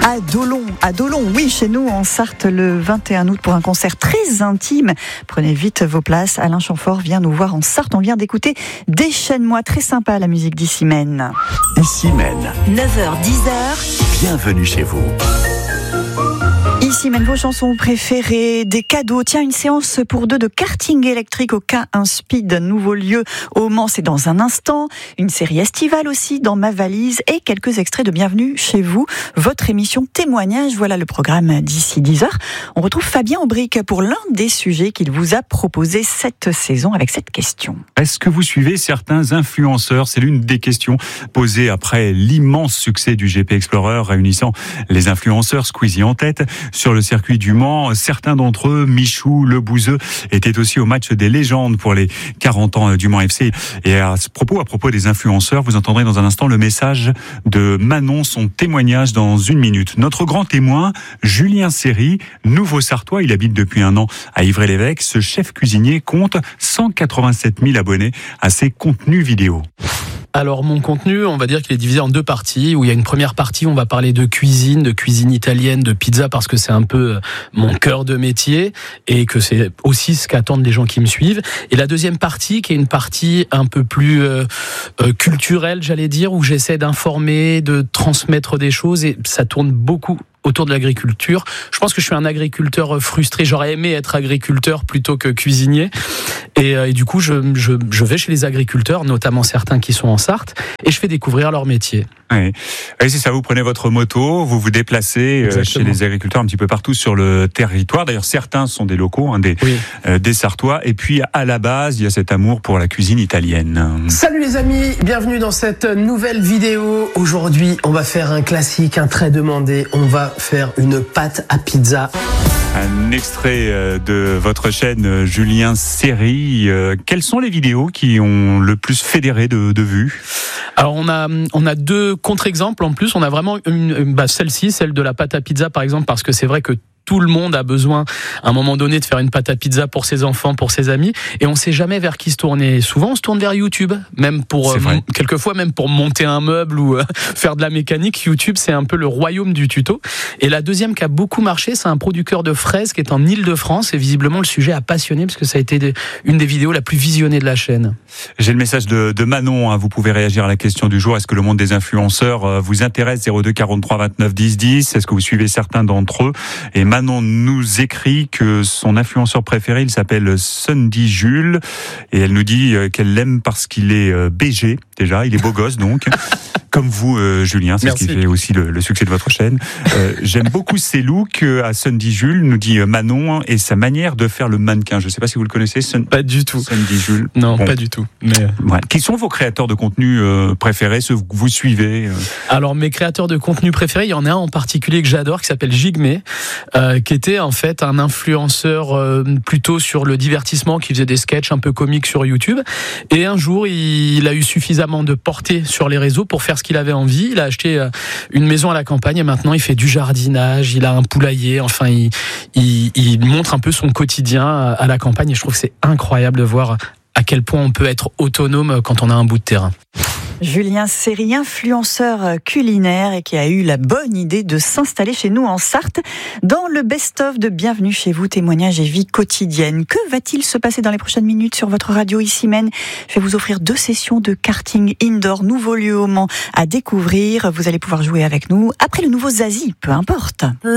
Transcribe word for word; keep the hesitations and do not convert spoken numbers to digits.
À Dolon, à Dolon, oui, chez nous en Sarthe le vingt et un août pour un concert très intime. Prenez vite vos places. Alain Chamfort vient nous voir en Sarthe. On vient d'écouter Déchaîne-moi, très sympa la musique d'Issimène. Issimène. neuf heures dix heures. Bienvenue chez vous. Issimène, vos chansons préférées, des cadeaux. Tiens, une séance pour deux de karting électrique au K un Speed, nouveau lieu au Mans, c'est dans un instant. Une série estivale aussi dans ma valise et quelques extraits de Bienvenue chez vous. Votre émission témoignage, voilà le programme d'ici dix heures. On retrouve Fabien Aubric pour l'un des sujets qu'il vous a proposé cette saison avec cette question. Est-ce que vous suivez certains influenceurs ? C'est l'une des questions posées après l'immense succès du G P Explorer réunissant les influenceurs Squeezie en tête. Sur le circuit du Mans, certains d'entre eux, Michou, Le Bouzeux, étaient aussi au match des légendes pour les quarante ans du Mans F C. Et à ce propos, à propos des influenceurs, vous entendrez dans un instant le message de Manon, son témoignage dans une minute. Notre grand témoin, Julien Serry, nouveau Sartois, il habite depuis un an à Ivry-l'Évêque. Ce chef cuisinier compte cent quatre-vingt-sept mille abonnés à ses contenus vidéo. Alors mon contenu, on va dire qu'il est divisé en deux parties, où il y a une première partie où on va parler de cuisine, de cuisine italienne, de pizza, parce que c'est un peu mon cœur de métier et que c'est aussi ce qu'attendent les gens qui me suivent. Et la deuxième partie, qui est une partie un peu plus euh, euh, culturelle, j'allais dire, où j'essaie d'informer, de transmettre des choses, et ça tourne beaucoup autour de l'agriculture. Je pense que je suis un agriculteur frustré. J'aurais aimé être agriculteur plutôt que cuisinier. Et, et du coup, je, je, je vais chez les agriculteurs, notamment certains qui sont en Sarthe, et je fais découvrir leur métier. Oui. Et c'est ça, vous prenez votre moto, vous vous déplacez Exactement. chez les agriculteurs un petit peu partout sur le territoire. D'ailleurs, certains sont des locaux, hein, des, oui. euh, des Sartois. Et puis, à la base, il y a cet amour pour la cuisine italienne. Salut les amis, bienvenue dans cette nouvelle vidéo. Aujourd'hui, on va faire un classique, un très demandé. On va faire une pâte à pizza. Un extrait de votre chaîne Julien Serry. Quelles sont les vidéos qui ont le plus fédéré de, de vues ? Alors on a on a deux contre-exemples en plus. On a vraiment une, bah celle-ci, celle de la pâte à pizza par exemple, parce que c'est vrai que tout le monde a besoin, à un moment donné, de faire une pâte à pizza pour ses enfants, pour ses amis, et on ne sait jamais vers qui se tourner. Souvent, on se tourne vers YouTube, même pour euh, m- quelquefois même pour monter un meuble ou euh, faire de la mécanique. YouTube, c'est un peu le royaume du tuto. Et la deuxième qui a beaucoup marché, c'est un producteur de fraises qui est en Île-de-France, et visiblement le sujet a passionné parce que ça a été de, une des vidéos la plus visionnée de la chaîne. J'ai le message de, de Manon. Hein. Vous pouvez réagir à la question du jour. Est-ce que le monde des influenceurs euh, vous intéresse ? zéro deux quarante-trois vingt-neuf dix dix. Est-ce que vous suivez certains d'entre eux ? Et Manon nous écrit que son influenceur préféré, il s'appelle Sundy Jules, et elle nous dit qu'elle l'aime parce qu'il est B G, déjà, il est beau gosse donc. Comme vous, euh, Julien, c'est Merci. Ce qui fait aussi le, le succès de votre chaîne. Euh, j'aime beaucoup ses looks à Sundy Jules, nous dit Manon, et sa manière de faire le mannequin. Je ne sais pas si vous le connaissez. Sun... Pas du tout. Sundy Jules. Non, bon. Pas du tout. Mais... Voilà. Qui sont vos créateurs de contenu euh, préférés, ceux que vous suivez euh... Alors, mes créateurs de contenu préférés, il y en a un en particulier que j'adore, qui s'appelle Jigme, euh, qui était en fait un influenceur euh, plutôt sur le divertissement, qui faisait des sketchs un peu comiques sur YouTube. Et un jour, il a eu suffisamment de portée sur les réseaux pour faire ce qu'il avait envie. Il a acheté une maison à la campagne et maintenant il fait du jardinage, il a un poulailler, enfin il, il, il montre un peu son quotidien à la campagne, et je trouve que c'est incroyable de voir à quel point on peut être autonome quand on a un bout de terrain. Julien Serry, influenceur culinaire et qui a eu la bonne idée de s'installer chez nous en Sarthe dans le best-of de Bienvenue chez vous, témoignages et vie quotidienne. Que va-t-il se passer dans les prochaines minutes sur votre radio Issimène ? Je vais vous offrir deux sessions de karting indoor, nouveau lieu au Mans à découvrir. Vous allez pouvoir jouer avec nous après le nouveau Zazie, peu importe.